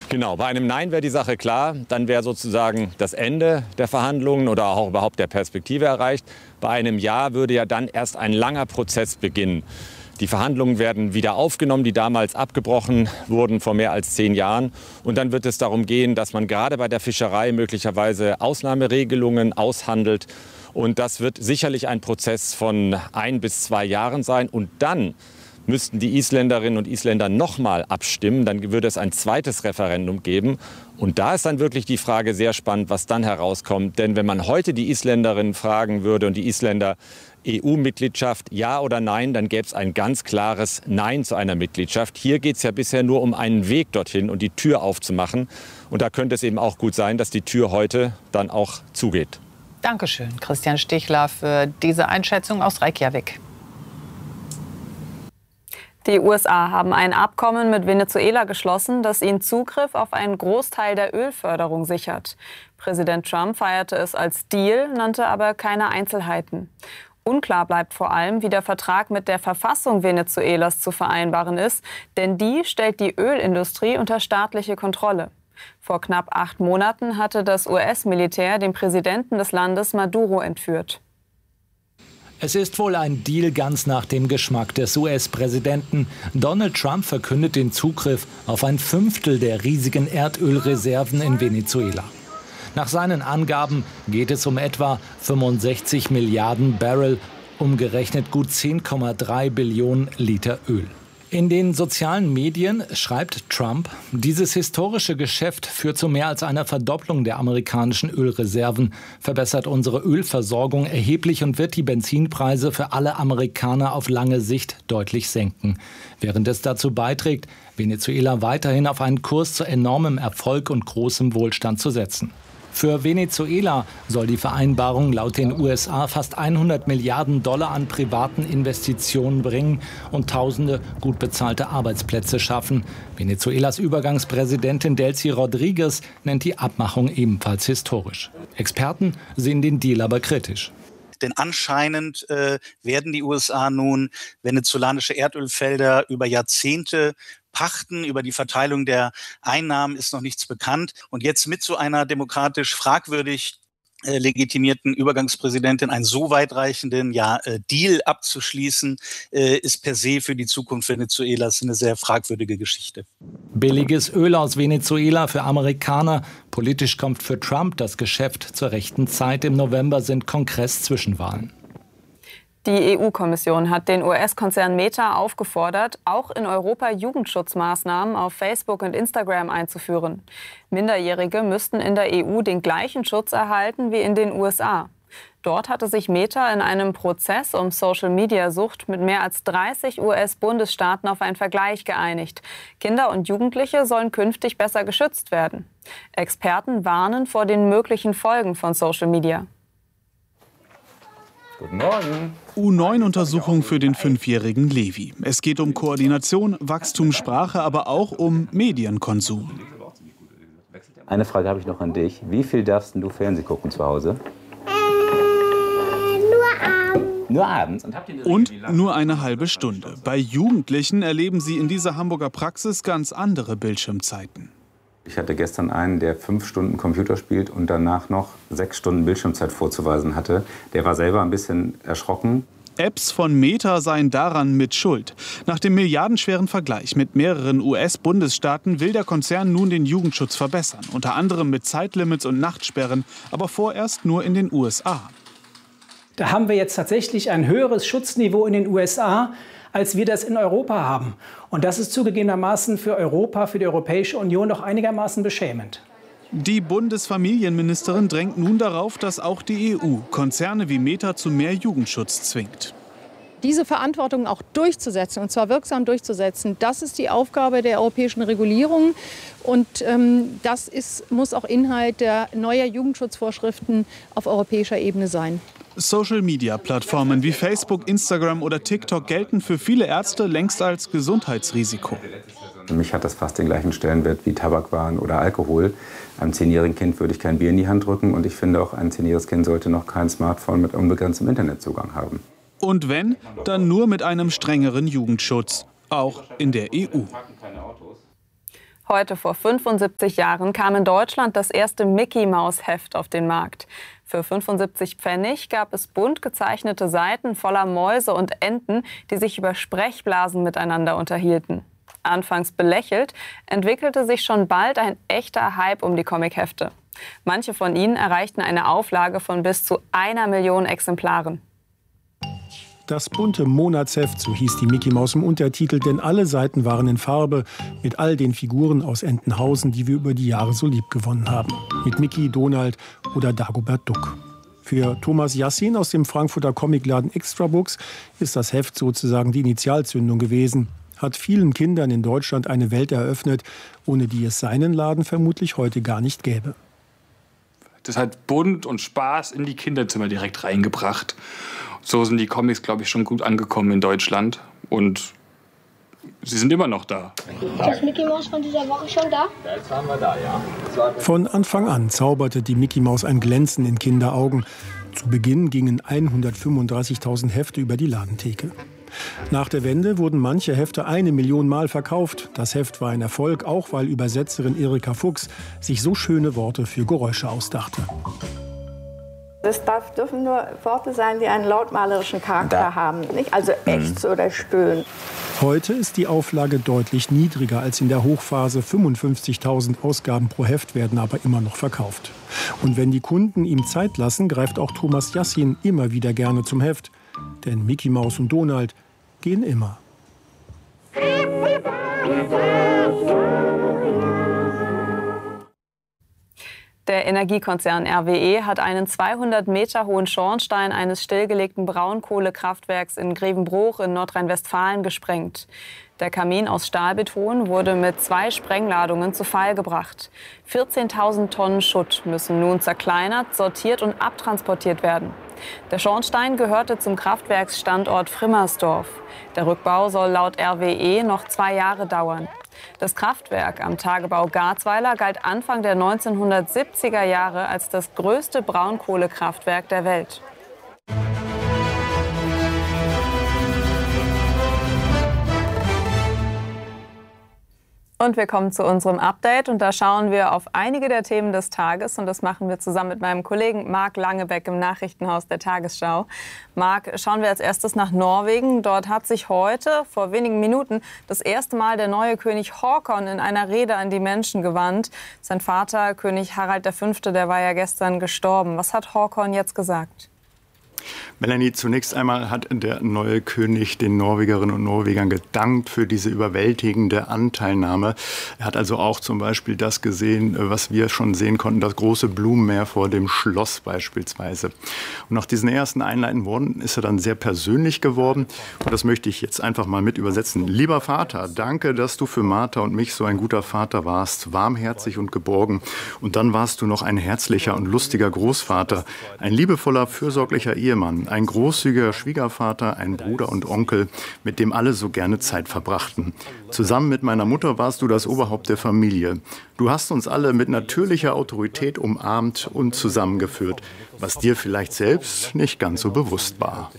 Genau, bei einem Nein wäre die Sache klar. Dann wäre sozusagen das Ende der Verhandlungen oder auch überhaupt der Perspektive erreicht. Bei einem Ja würde ja dann erst ein langer Prozess beginnen. Die Verhandlungen werden wieder aufgenommen, die damals abgebrochen wurden vor mehr als 10 Jahren. Und dann wird es darum gehen, dass man gerade bei der Fischerei möglicherweise Ausnahmeregelungen aushandelt. Und das wird sicherlich ein Prozess von 1 bis 2 Jahren sein. Und dann müssten die Isländerinnen und Isländer nochmal abstimmen. Dann würde es ein zweites Referendum geben. Und da ist dann wirklich die Frage sehr spannend, was dann herauskommt. Denn wenn man heute die Isländerinnen fragen würde und die Isländer EU-Mitgliedschaft, ja oder nein, dann gäbe es ein ganz klares Nein zu einer Mitgliedschaft. Hier geht es ja bisher nur um einen Weg dorthin und die Tür aufzumachen. Und da könnte es eben auch gut sein, dass die Tür heute dann auch zugeht. Dankeschön, Christian Stichler, für diese Einschätzung aus Reykjavik. Die USA haben ein Abkommen mit Venezuela geschlossen, das ihnen Zugriff auf einen Großteil der Ölförderung sichert. Präsident Trump feierte es als Deal, nannte aber keine Einzelheiten. Unklar bleibt vor allem, wie der Vertrag mit der Verfassung Venezuelas zu vereinbaren ist, denn die stellt die Ölindustrie unter staatliche Kontrolle. Vor knapp 8 Monaten hatte das US-Militär den Präsidenten des Landes Maduro entführt. Es ist wohl ein Deal ganz nach dem Geschmack des US-Präsidenten. Donald Trump verkündet den Zugriff auf 1/5 der riesigen Erdölreserven in Venezuela. Nach seinen Angaben geht es um etwa 65 Milliarden Barrel, umgerechnet gut 10,3 Billionen Liter Öl. In den sozialen Medien schreibt Trump, dieses historische Geschäft führt zu mehr als einer Verdopplung der amerikanischen Ölreserven, verbessert unsere Ölversorgung erheblich und wird die Benzinpreise für alle Amerikaner auf lange Sicht deutlich senken. Während es dazu beiträgt, Venezuela weiterhin auf einen Kurs zu enormem Erfolg und großem Wohlstand zu setzen. Für Venezuela soll die Vereinbarung laut den USA fast 100 Milliarden Dollar an privaten Investitionen bringen und Tausende gut bezahlte Arbeitsplätze schaffen. Venezuelas Übergangspräsidentin Delcy Rodriguez nennt die Abmachung ebenfalls historisch. Experten sehen den Deal aber kritisch. Denn anscheinend werden die USA nun venezolanische Erdölfelder über Jahrzehnte pachten. Über die Verteilung der Einnahmen ist noch nichts bekannt. Und jetzt mit so einer demokratisch fragwürdig legitimierten Übergangspräsidentin einen so weitreichenden Deal abzuschließen, ist per se für die Zukunft Venezuelas eine sehr fragwürdige Geschichte. Billiges Öl aus Venezuela für Amerikaner. Politisch kommt für Trump das Geschäft zur rechten Zeit. Im November sind Kongress-Zwischenwahlen. Die EU-Kommission hat den US-Konzern Meta aufgefordert, auch in Europa Jugendschutzmaßnahmen auf Facebook und Instagram einzuführen. Minderjährige müssten in der EU den gleichen Schutz erhalten wie in den USA. Dort hatte sich Meta in einem Prozess um Social-Media-Sucht mit mehr als 30 US-Bundesstaaten auf einen Vergleich geeinigt. Kinder und Jugendliche sollen künftig besser geschützt werden. Experten warnen vor den möglichen Folgen von Social Media. Guten Morgen. U9-Untersuchung für den 5-jährigen Levi. Es geht um Koordination, Wachstum, Sprache, aber auch um Medienkonsum. Eine Frage habe ich noch an dich. Wie viel darfst du Fernsehen gucken zu Hause? Nur abends? Und nur eine halbe Stunde. Bei Jugendlichen erleben sie in dieser Hamburger Praxis ganz andere Bildschirmzeiten. Ich hatte gestern einen, der 5 Stunden Computer spielt und danach noch 6 Stunden Bildschirmzeit vorzuweisen hatte. Der war selber ein bisschen erschrocken. Apps von Meta seien daran mit schuld. Nach dem milliardenschweren Vergleich mit mehreren US-Bundesstaaten will der Konzern nun den Jugendschutz verbessern. Unter anderem mit Zeitlimits und Nachtsperren, aber vorerst nur in den USA. Da haben wir jetzt tatsächlich ein höheres Schutzniveau in den USA, als wir das in Europa haben. Und das ist zugegebenermaßen für Europa, für die Europäische Union doch einigermaßen beschämend. Die Bundesfamilienministerin drängt nun darauf, dass auch die EU Konzerne wie Meta zu mehr Jugendschutz zwingt. Diese Verantwortung auch durchzusetzen, und zwar wirksam durchzusetzen, das ist die Aufgabe der europäischen Regulierung. Und das muss auch Inhalt der neuer Jugendschutzvorschriften auf europäischer Ebene sein. Social-Media-Plattformen wie Facebook, Instagram oder TikTok gelten für viele Ärzte längst als Gesundheitsrisiko. Für mich hat das fast den gleichen Stellenwert wie Tabakwaren oder Alkohol. Einem 10-jährigen Kind würde ich kein Bier in die Hand drücken. Und ich finde auch, ein 10-jähriges Kind sollte noch kein Smartphone mit unbegrenztem Internetzugang haben. Und wenn, dann nur mit einem strengeren Jugendschutz, auch in der EU. Heute vor 75 Jahren kam in Deutschland das erste Mickey-Maus-Heft auf den Markt. Für 75 Pfennig gab es bunt gezeichnete Seiten voller Mäuse und Enten, die sich über Sprechblasen miteinander unterhielten. Anfangs belächelt, entwickelte sich schon bald ein echter Hype um die Comichefte. Manche von ihnen erreichten eine Auflage von bis zu 1 Million Exemplaren. Das bunte Monatsheft, so hieß die Mickey Maus im Untertitel, denn alle Seiten waren in Farbe mit all den Figuren aus Entenhausen, die wir über die Jahre so lieb gewonnen haben. Mit Mickey, Donald oder Dagobert Duck. Für Thomas Yassin aus dem Frankfurter Comicladen Extra Books ist das Heft sozusagen die Initialzündung gewesen. Hat vielen Kindern in Deutschland eine Welt eröffnet, ohne die es seinen Laden vermutlich heute gar nicht gäbe. Das hat bunt und Spaß in die Kinderzimmer direkt reingebracht. So sind die Comics, glaube ich, schon gut angekommen in Deutschland. Und sie sind immer noch da. Ist das Mickey Maus von dieser Woche schon da? Jetzt waren wir da, ja. Von Anfang an zauberte die Mickey Maus ein Glänzen in Kinderaugen. Zu Beginn gingen 135.000 Hefte über die Ladentheke. Nach der Wende wurden manche Hefte 1 Million Mal verkauft. Das Heft war ein Erfolg, auch weil Übersetzerin Erika Fuchs sich so schöne Worte für Geräusche ausdachte. Es dürfen nur Worte sein, die einen lautmalerischen Charakter haben, nicht? Also Ächz oder Stöhnen. Heute ist die Auflage deutlich niedriger als in der Hochphase. 55.000 Ausgaben pro Heft werden aber immer noch verkauft. Und wenn die Kunden ihm Zeit lassen, greift auch Thomas Yassin immer wieder gerne zum Heft. Denn Mickey Maus und Donald gehen immer. Der Energiekonzern RWE hat einen 200 Meter hohen Schornstein eines stillgelegten Braunkohlekraftwerks in Grevenbroich in Nordrhein-Westfalen gesprengt. Der Kamin aus Stahlbeton wurde mit 2 Sprengladungen zu Fall gebracht. 14.000 Tonnen Schutt müssen nun zerkleinert, sortiert und abtransportiert werden. Der Schornstein gehörte zum Kraftwerksstandort Frimmersdorf. Der Rückbau soll laut RWE noch 2 Jahre dauern. Das Kraftwerk am Tagebau Garzweiler galt Anfang der 1970er Jahre als das größte Braunkohlekraftwerk der Welt. Und wir kommen zu unserem Update und da schauen wir auf einige der Themen des Tages und das machen wir zusammen mit meinem Kollegen Marc Langebeck im Nachrichtenhaus der Tagesschau. Marc, schauen wir als erstes nach Norwegen. Dort hat sich heute, vor wenigen Minuten, das erste Mal der neue König Håkon in einer Rede an die Menschen gewandt. Sein Vater, König Harald V., der war ja gestern gestorben. Was hat Håkon jetzt gesagt? Melanie, zunächst einmal hat der neue König den Norwegerinnen und Norwegern gedankt für diese überwältigende Anteilnahme. Er hat also auch zum Beispiel das gesehen, was wir schon sehen konnten, das große Blumenmeer vor dem Schloss beispielsweise. Und nach diesen ersten einleitenden Worten ist er dann sehr persönlich geworden. Und das möchte ich jetzt einfach mal mit übersetzen. Lieber Vater, danke, dass du für Martha und mich so ein guter Vater warst, warmherzig und geborgen. Und dann warst du noch ein herzlicher und lustiger Großvater, ein liebevoller, fürsorglicher Ehemann, ein großzügiger Schwiegervater, ein Bruder und Onkel, mit dem alle so gerne Zeit verbrachten. Zusammen mit meiner Mutter warst du das Oberhaupt der Familie. Du hast uns alle mit natürlicher Autorität umarmt und zusammengeführt, was dir vielleicht selbst nicht ganz so bewusst war.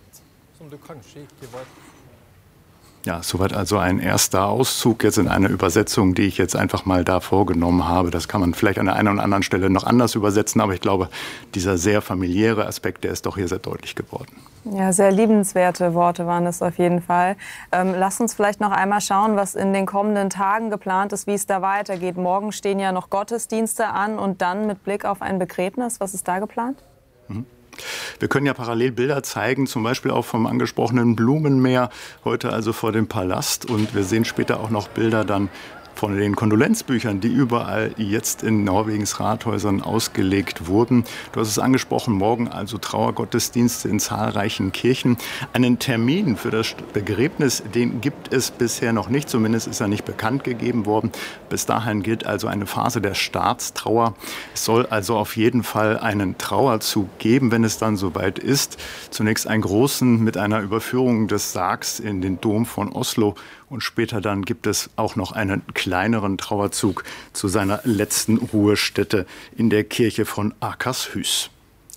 Ja, soweit also ein erster Auszug jetzt in einer Übersetzung, die ich jetzt einfach mal da vorgenommen habe. Das kann man vielleicht an der einen oder anderen Stelle noch anders übersetzen, aber ich glaube, dieser sehr familiäre Aspekt, der ist doch hier sehr deutlich geworden. Ja, sehr liebenswerte Worte waren es auf jeden Fall. Lass uns vielleicht noch einmal schauen, was in den kommenden Tagen geplant ist, wie es da weitergeht. Morgen stehen ja noch Gottesdienste an und dann mit Blick auf ein Begräbnis. Was ist da geplant? Wir können ja parallel Bilder zeigen, zum Beispiel auch vom angesprochenen Blumenmeer, heute also vor dem Palast. Und wir sehen später auch noch Bilder dann von den Kondolenzbüchern, die überall jetzt in Norwegens Rathäusern ausgelegt wurden. Du hast es angesprochen, morgen also Trauergottesdienste in zahlreichen Kirchen. Einen Termin für das Begräbnis, den gibt es bisher noch nicht, zumindest ist er nicht bekannt gegeben worden. Bis dahin gilt also eine Phase der Staatstrauer. Es soll also auf jeden Fall einen Trauerzug geben, wenn es dann soweit ist. Zunächst einen großen mit einer Überführung des Sargs in den Dom von Oslo. Und später dann gibt es auch noch einen kleineren Trauerzug zu seiner letzten Ruhestätte in der Kirche von Akershus.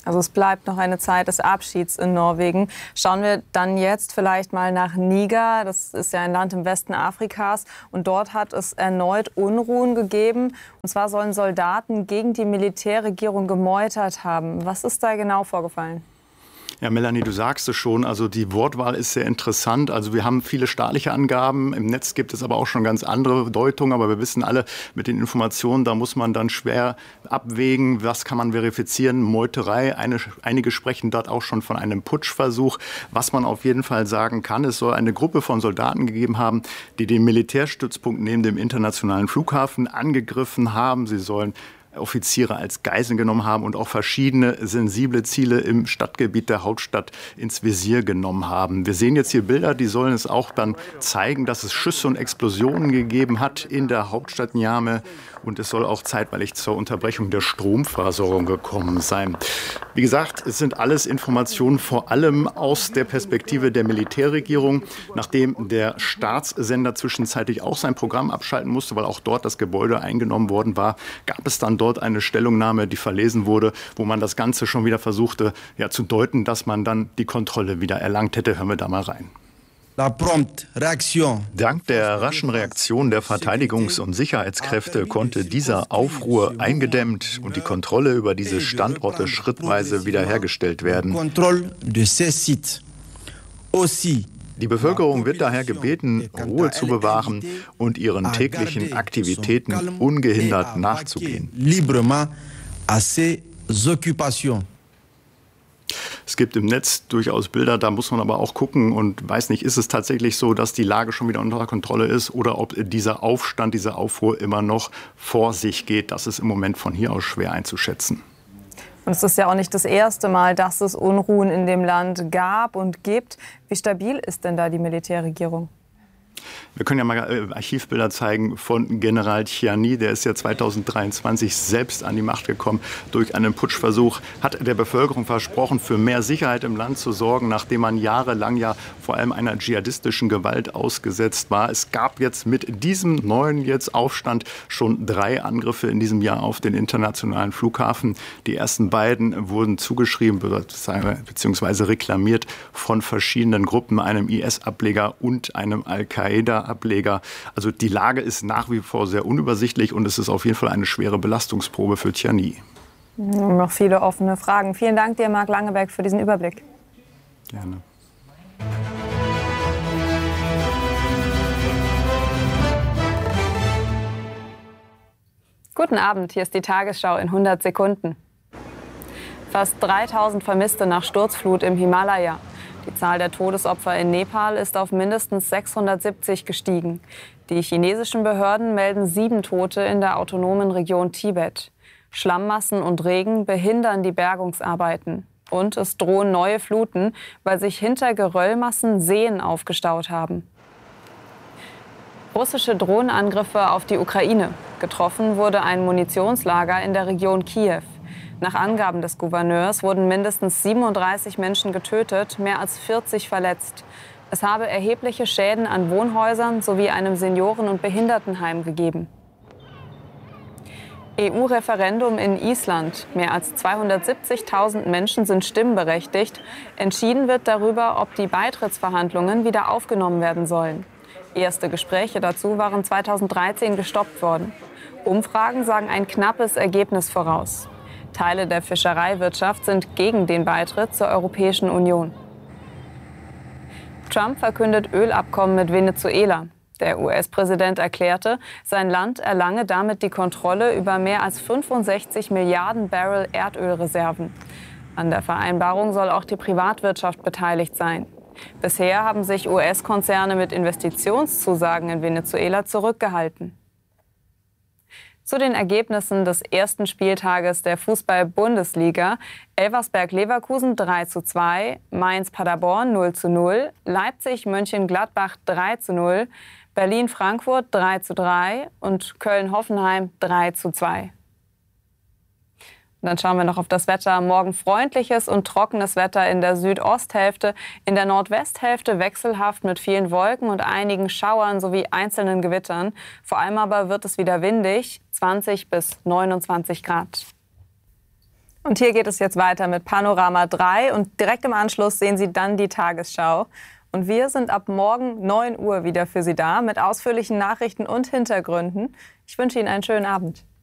Also es bleibt noch eine Zeit des Abschieds in Norwegen. Schauen wir dann jetzt vielleicht mal nach Niger. Das ist ja ein Land im Westen Afrikas. Und dort hat es erneut Unruhen gegeben. Und zwar sollen Soldaten gegen die Militärregierung gemeutert haben. Was ist da genau vorgefallen? Ja, Melanie, du sagst es schon, also die Wortwahl ist sehr interessant. Also wir haben viele staatliche Angaben, im Netz gibt es aber auch schon ganz andere Deutungen, aber wir wissen alle, mit den Informationen, da muss man dann schwer abwägen, was kann man verifizieren, Meuterei, einige sprechen dort auch schon von einem Putschversuch. Was man auf jeden Fall sagen kann, es soll eine Gruppe von Soldaten gegeben haben, die den Militärstützpunkt neben dem internationalen Flughafen angegriffen haben. Sie sollen Offiziere als Geiseln genommen haben und auch verschiedene sensible Ziele im Stadtgebiet der Hauptstadt ins Visier genommen haben. Wir sehen jetzt hier Bilder, die sollen es auch dann zeigen, dass es Schüsse und Explosionen gegeben hat in der Hauptstadt Niamey. Und es soll auch zeitweilig zur Unterbrechung der Stromversorgung gekommen sein. Wie gesagt, es sind alles Informationen vor allem aus der Perspektive der Militärregierung. Nachdem der Staatssender zwischenzeitlich auch sein Programm abschalten musste, weil auch dort das Gebäude eingenommen worden war, gab es dann dort eine Stellungnahme, die verlesen wurde, wo man das Ganze schon wieder versuchte zu deuten, dass man dann die Kontrolle wieder erlangt hätte. Hören wir da mal rein. Dank der raschen Reaktion der Verteidigungs- und Sicherheitskräfte konnte dieser Aufruhr eingedämmt und die Kontrolle über diese Standorte schrittweise wiederhergestellt werden. Die Bevölkerung wird daher gebeten, Ruhe zu bewahren und ihren täglichen Aktivitäten ungehindert nachzugehen. Es gibt im Netz durchaus Bilder, da muss man aber auch gucken und weiß nicht, ist es tatsächlich so, dass die Lage schon wieder unter Kontrolle ist oder ob dieser Aufstand, diese Aufruhr immer noch vor sich geht. Das ist im Moment von hier aus schwer einzuschätzen. Und es ist ja auch nicht das erste Mal, dass es Unruhen in dem Land gab und gibt. Wie stabil ist denn da die Militärregierung? Wir können ja mal Archivbilder zeigen von General Chiani. Der ist ja 2023 selbst an die Macht gekommen durch einen Putschversuch. Hat der Bevölkerung versprochen, für mehr Sicherheit im Land zu sorgen, nachdem man jahrelang ja vor allem einer dschihadistischen Gewalt ausgesetzt war. Es gab jetzt mit diesem neuen Aufstand schon 3 Angriffe in diesem Jahr auf den internationalen Flughafen. Die ersten beiden wurden zugeschrieben bzw. reklamiert von verschiedenen Gruppen, einem IS-Ableger und einem Al-Qaida-Ableger. Also die Lage ist nach wie vor sehr unübersichtlich und es ist auf jeden Fall eine schwere Belastungsprobe für Chiani. Noch viele offene Fragen. Vielen Dank dir, Marc Langeberg, für diesen Überblick. Gerne. Guten Abend, hier ist die Tagesschau in 100 Sekunden. Fast 3000 Vermisste nach Sturzflut im Himalaya. Die Zahl der Todesopfer in Nepal ist auf mindestens 670 gestiegen. Die chinesischen Behörden melden 7 Tote in der autonomen Region Tibet. Schlammmassen und Regen behindern die Bergungsarbeiten. Und es drohen neue Fluten, weil sich hinter Geröllmassen Seen aufgestaut haben. Russische Drohnenangriffe auf die Ukraine. Getroffen wurde ein Munitionslager in der Region Kiew. Nach Angaben des Gouverneurs wurden mindestens 37 Menschen getötet, mehr als 40 verletzt. Es habe erhebliche Schäden an Wohnhäusern sowie einem Senioren- und Behindertenheim gegeben. EU-Referendum in Island. Mehr als 270.000 Menschen sind stimmberechtigt. Entschieden wird darüber, ob die Beitrittsverhandlungen wieder aufgenommen werden sollen. Erste Gespräche dazu waren 2013 gestoppt worden. Umfragen sagen ein knappes Ergebnis voraus. Teile der Fischereiwirtschaft sind gegen den Beitritt zur Europäischen Union. Trump verkündet Ölabkommen mit Venezuela. Der US-Präsident erklärte, sein Land erlange damit die Kontrolle über mehr als 65 Milliarden Barrel Erdölreserven. An der Vereinbarung soll auch die Privatwirtschaft beteiligt sein. Bisher haben sich US-Konzerne mit Investitionszusagen in Venezuela zurückgehalten. Zu den Ergebnissen des ersten Spieltages der Fußball-Bundesliga: Elversberg-Leverkusen 3:2, Mainz-Paderborn 0:0, Leipzig-Mönchengladbach 3:0, Berlin-Frankfurt 3:3 und Köln-Hoffenheim 3:2. Und dann schauen wir noch auf das Wetter. Morgen freundliches und trockenes Wetter in der Südosthälfte, in der Nordwesthälfte wechselhaft mit vielen Wolken und einigen Schauern sowie einzelnen Gewittern. Vor allem aber wird es wieder windig, 20 bis 29 Grad. Und hier geht es jetzt weiter mit Panorama 3 und direkt im Anschluss sehen Sie dann die Tagesschau. Und wir sind ab morgen 9 Uhr wieder für Sie da mit ausführlichen Nachrichten und Hintergründen. Ich wünsche Ihnen einen schönen Abend.